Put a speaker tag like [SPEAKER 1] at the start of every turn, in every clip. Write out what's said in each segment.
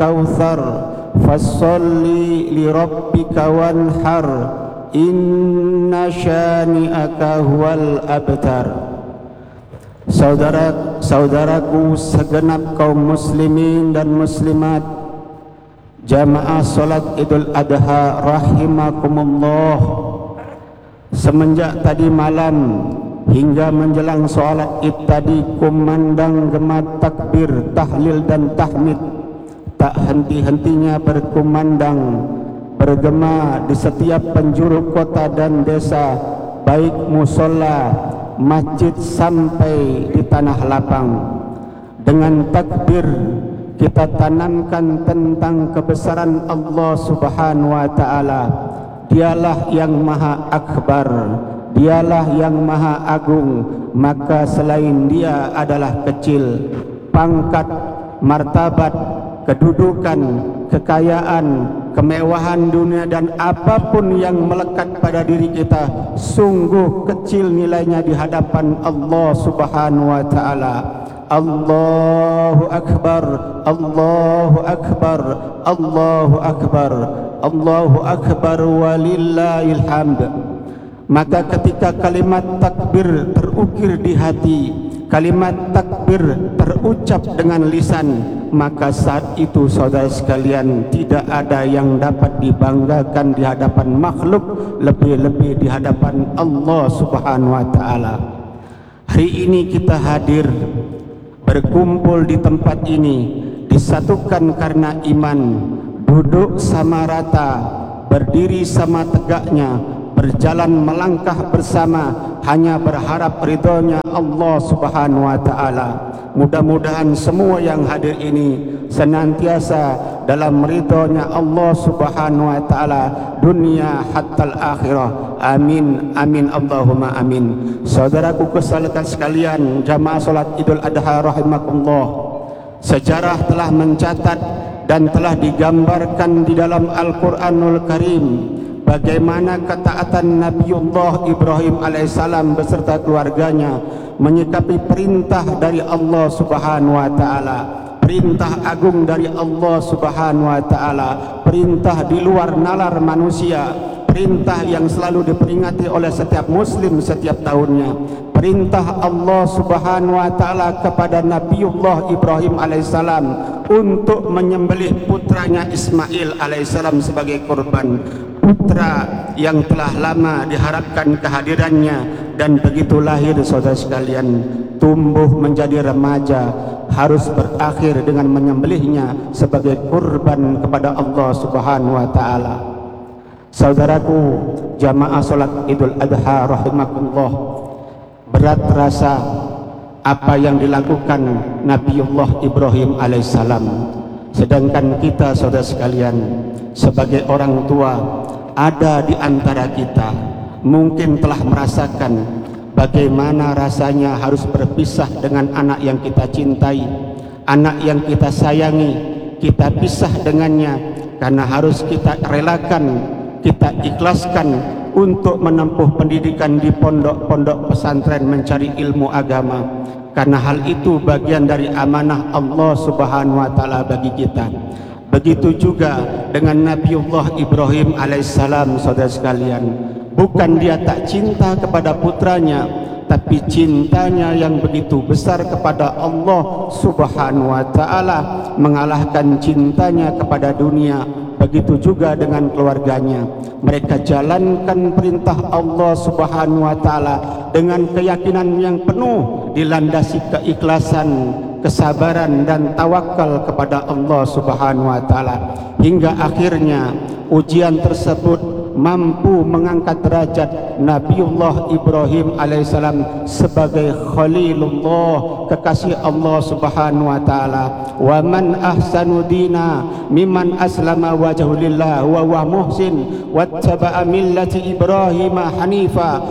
[SPEAKER 1] kautsar fasholli li rabbika wanhar inna syani'aka huwal abtar. Saudaraku segenap kaum muslimin dan muslimat, jamaah salat Idul Adha rahimakumullah. Semenjak tadi malam hingga menjelang salat Id tadi, kumandang gema takbir, tahlil dan tahmid tak henti-hentinya berkumandang, bergema di setiap penjuru kota dan desa, baik musola, masjid sampai di tanah lapang. Dengan takbir kita tanamkan tentang kebesaran Allah Subhanahu wa taala. Dialah yang maha akbar, dialah yang maha agung, maka selain dia adalah kecil. Pangkat, martabat, kedudukan, kekayaan, kemewahan dunia dan apapun yang melekat pada diri kita sungguh kecil nilainya di hadapan Allah Subhanahu wa taala. Allahu akbar, Allahu akbar, Allahu akbar, Allahu akbar walillahil hamd. Maka ketika kalimat takbir terukir di hati, kalimat takbir terucap dengan lisan, maka saat itu saudara sekalian tidak ada yang dapat dibanggakan di hadapan makhluk, lebih-lebih di hadapan Allah Subhanahu wa taala. Hari ini kita hadir berkumpul di tempat ini, disatukan karena iman, duduk sama rata, berdiri sama tegaknya, berjalan melangkah bersama, hanya berharap ridhonya Allah Subhanahu wa taala. Mudah-mudahan semua yang hadir ini senantiasa dalam ridhonya Allah Subhanahu wa taala dunia hatta akhirah. Amin amin Allahumma amin. Saudaraku kesalamatan sekalian, jamaah salat Idul Adha rahimakumullah, sejarah telah mencatat dan telah digambarkan di dalam Al-Qur'anul Karim bagaimana ketaatan Nabiullah Ibrahim alaihissalam beserta keluarganya menyikapi perintah dari Allah Subhanahu wa taala, perintah agung dari Allah Subhanahu wa taala, perintah di luar nalar manusia, perintah yang selalu diperingati oleh setiap muslim setiap tahunnya, perintah Allah Subhanahu wa taala kepada Nabiullah Ibrahim alaihissalam untuk menyembelih putranya Ismail alaihissalam sebagai korban, putra yang telah lama diharapkan kehadirannya, dan begitu lahir saudara sekalian, tumbuh menjadi remaja, harus berakhir dengan menyembelihnya sebagai kurban kepada Allah Subhanahu wa taala. Saudaraku jamaah salat Idul Adha rahimakumullah, berat rasa apa yang dilakukan Nabiullah Ibrahim alaihissalam, sedangkan kita saudara sekalian sebagai orang tua, ada di antara kita mungkin telah merasakan bagaimana rasanya harus berpisah dengan anak yang kita cintai, anak yang kita sayangi. Kita pisah dengannya karena harus kita relakan, kita ikhlaskan untuk menempuh pendidikan di pondok-pondok pesantren mencari ilmu agama, karena hal itu bagian dari amanah Allah Subhanahu wa taala bagi kita. Begitu juga dengan Nabiullah Ibrahim alaihissalam, saudara sekalian, bukan dia tak cinta kepada putranya, tapi cintanya yang begitu besar kepada Allah Subhanahu wa taala mengalahkan cintanya kepada dunia. Begitu juga dengan keluarganya, mereka jalankan perintah Allah Subhanahu wa taala dengan keyakinan yang penuh, dilandasi keikhlasan, kesabaran dan tawakal kepada Allah Subhanahu wa taala, hingga akhirnya ujian tersebut mampu mengangkat derajat Nabiullah Ibrahim alaihissalam sebagai Khalilullah, kekasih Allah Subhanahu wa taala. Wa man ahsanu dina mimman aslama wajhahu lillah wa huwa muhsin wattaba'a millati Ibrahim hanifa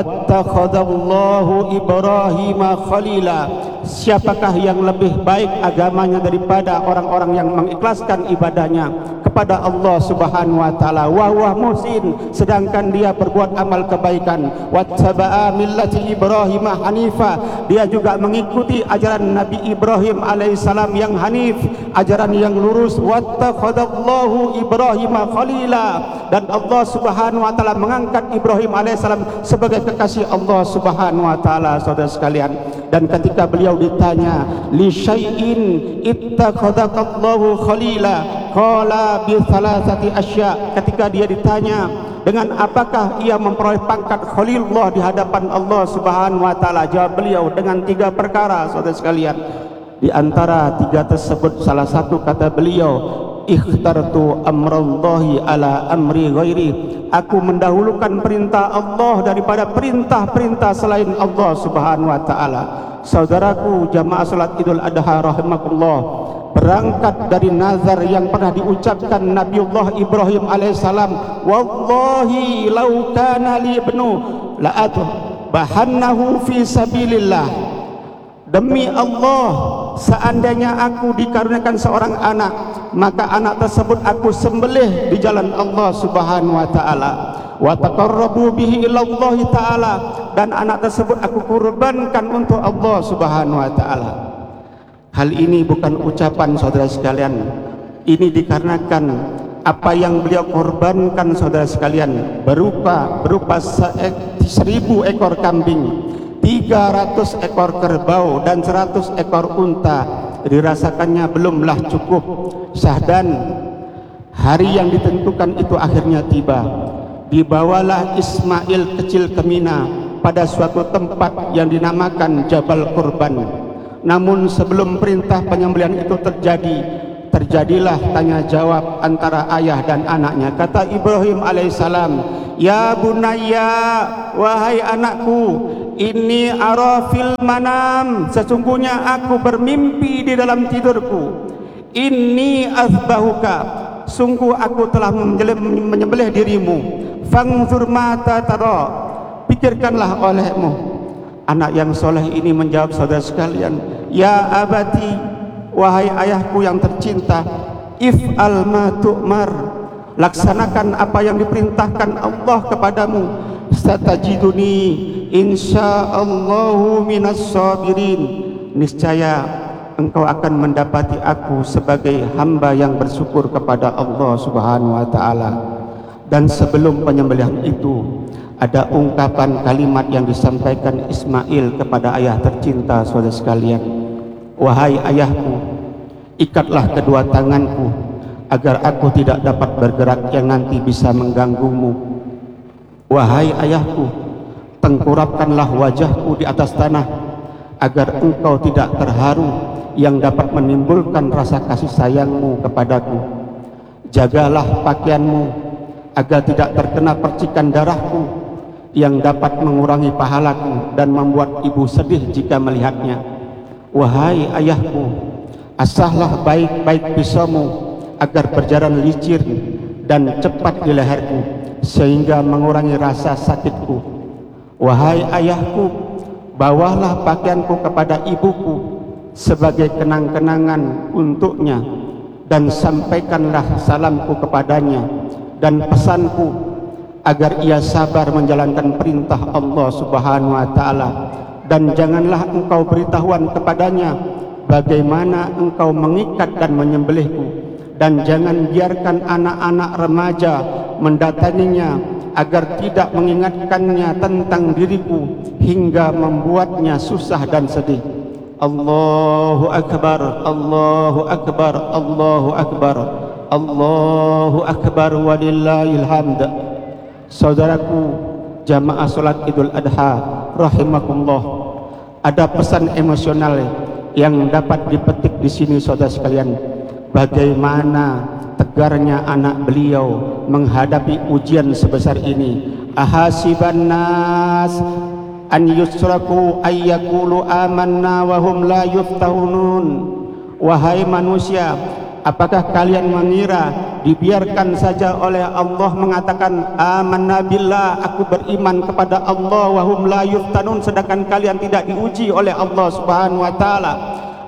[SPEAKER 1] wattakhadallahu Ibrahim khalila. Siapakah yang lebih baik agamanya daripada orang-orang yang mengikhlaskan ibadahnya kepada Allah Subhanahu wa taala, wa huwa muhsin, sedangkan dia berbuat amal kebaikan, wattaba'a millati Ibrahim hanifa, dia juga mengikuti ajaran Nabi Ibrahim alaihissalam yang hanif, ajaran yang lurus, wattakhadallahu Ibrahim khalila, dan Allah Subhanahu wa taala mengangkat Ibrahim alaihissalam sebagai kekasih Allah Subhanahu wa taala. Saudara sekalian, dan ketika beliau ditanya li syai'in ittakhadallahu khalila qala bi thalathati asya, ketika dia ditanya dengan apakah ia memperoleh pangkat Khalilullah di hadapan Allah Subhanahu wa taala, jawab beliau dengan 3 perkara. Saudara sekalian, di antara 3 tersebut salah satu kata beliau, ikhtartu amrallahi ala amri ghairi, aku mendahulukan perintah Allah daripada perintah-perintah selain Allah Subhanahu wa taala. Saudaraku jamaah salat Idul Adha rahimakumullah, berangkat dari nazar yang pernah diucapkan Nabiullah Ibrahim alaihissalam, wallahi law kana li ibnu la bahannahu fi sabilillah, demi Allah seandainya aku dikaruniakan seorang anak, maka anak tersebut aku sembelih di jalan Allah Subhanahu wa taala, wa taqarrabu bihi ilallahi taala, dan anak tersebut aku kurbankan untuk Allah Subhanahu wa taala. Hal ini bukan ucapan saudara sekalian, ini dikarenakan apa yang beliau korbankan saudara sekalian berupa 1000 ekor kambing, 300 ekor kerbau, dan 100 ekor unta. Dirasakannya belumlah cukup. Syahdan, hari yang ditentukan itu akhirnya tiba. Dibawalah Ismail kecil ke Mina pada suatu tempat yang dinamakan Jabal Kurban. Namun sebelum perintah penyembelihan itu terjadilah tanya jawab antara ayah dan anaknya. Kata Ibrahim alaihissalam, ya bunayya, wahai anakku, ini arafil manam, sesungguhnya aku bermimpi di dalam tidurku. Ini azbahuka, sungguh aku telah menyembelih dirimu. Fangzur mata tara, pikirkanlah olehmu. Anak yang soleh ini menjawab saudara sekalian, ya abati, wahai ayahku yang tercinta, if'al ma tu'mar, laksanakan apa yang diperintahkan Allah kepadamu. Satajiduni insyaallahu minas sabirin, niscaya engkau akan mendapati aku sebagai hamba yang bersyukur kepada Allah Subhanahu wa taala. Dan sebelum penyembelihan itu ada ungkapan kalimat yang disampaikan Ismail kepada ayah tercinta saudara sekalian, wahai ayahku, ikatlah kedua tanganku agar aku tidak dapat bergerak yang nanti bisa mengganggumu. Wahai ayahku, tengkurapkanlah wajahku di atas tanah agar engkau tidak terharu yang dapat menimbulkan rasa kasih sayangmu kepadaku. Jagalah pakaianmu agar tidak terkena percikan darahku yang dapat mengurangi pahalaku dan membuat ibu sedih jika melihatnya. Wahai ayahku, asahlah baik-baik pisaumu agar berjalan licin dan cepat di leherku sehingga mengurangi rasa sakitku. Wahai ayahku, bawalah pakaianku kepada ibuku sebagai kenang-kenangan untuknya, dan sampaikanlah salamku kepadanya dan pesanku agar ia sabar menjalankan perintah Allah Subhanahu wa taala, dan janganlah engkau beritahuan kepadanya bagaimana engkau mengikat dan menyembelihku, dan jangan biarkan anak-anak remaja mendatanginya agar tidak mengingatkannya tentang diriku hingga membuatnya susah dan sedih. Allahu akbar, Allahu akbar, Allahu akbar, Allahu akbar, walillahil hamd. Saudaraku jamaah salat Idul Adha rahimakumullah, ada pesan emosional yang dapat dipetik di sini saudara sekalian. Bagaimana tegarnya anak beliau menghadapi ujian sebesar ini. Ahasiban nas an yusraku ayyakulu amanna wa hum la yuftahunun. Wahai manusia, apakah kalian mengira dibiarkan saja oleh Allah mengatakan amanna billah, aku beriman kepada Allah, wa hum la yuftanun, sedangkan kalian tidak diuji oleh Allah Subhanahu wa taala?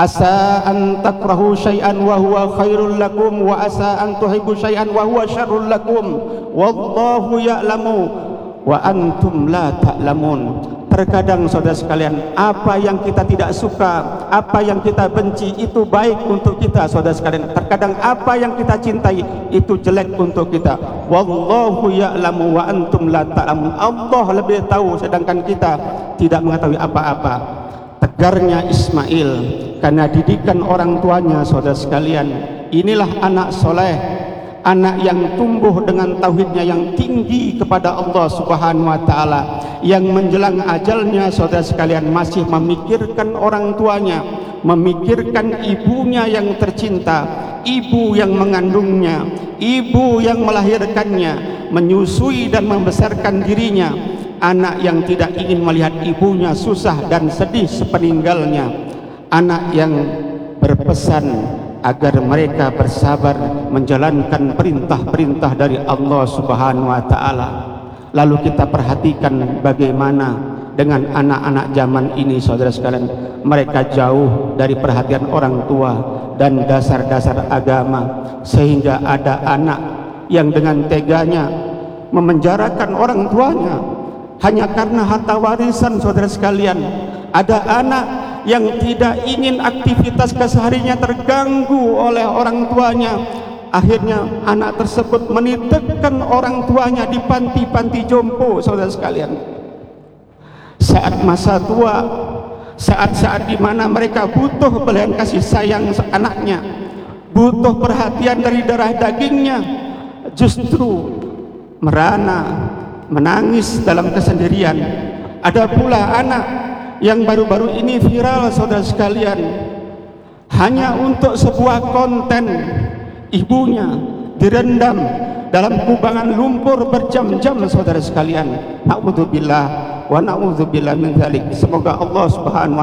[SPEAKER 1] Asa an takrahu syai'an wa huwa khairul lakum wa asa an tuhibbu syai'an wa huwa syarrul lakum wallahu ya'lamu wa antum la ta'lamun. Terkadang saudara sekalian, apa yang kita tidak suka, apa yang kita benci itu baik untuk kita saudara sekalian. Terkadang apa yang kita cintai itu jelek untuk kita. Wallahu ya'lamu wa antum la ta'lamun. Allah lebih tahu sedangkan kita tidak mengetahui apa-apa. Tegarnya Ismail karena didikan orang tuanya saudara sekalian. Inilah anak soleh, anak yang tumbuh dengan tauhidnya yang tinggi kepada Allah Subhanahu wa taala, yang menjelang ajalnya saudara sekalian masih memikirkan orang tuanya, memikirkan ibunya yang tercinta, ibu yang mengandungnya, ibu yang melahirkannya, menyusui dan membesarkan dirinya. Anak yang tidak ingin melihat ibunya susah dan sedih sepeninggalnya. Anak yang berpesan agar mereka bersabar menjalankan perintah-perintah dari Allah Subhanahu wa taala. Lalu kita perhatikan bagaimana dengan anak-anak zaman ini saudara sekalian. Mereka jauh dari perhatian orang tua dan dasar-dasar agama, sehingga ada anak yang dengan teganya memenjarakan orang tuanya hanya karena harta warisan saudara sekalian. Ada anak yang tidak ingin aktivitas kesehariannya terganggu oleh orang tuanya. Akhirnya anak tersebut menitipkan orang tuanya di panti-panti jompo saudara sekalian. Saat masa tua, saat-saat di mana mereka butuh belayan kasih sayang anaknya, butuh perhatian dari darah dagingnya, justru merana, menangis dalam kesendirian. Ada pula anak yang baru-baru ini viral saudara sekalian, hanya untuk sebuah konten ibunya direndam dalam kubangan lumpur berjam-jam saudara sekalian. Na'udzubillah wa na'udzubillah min dzalik. Semoga Allah Subhanahu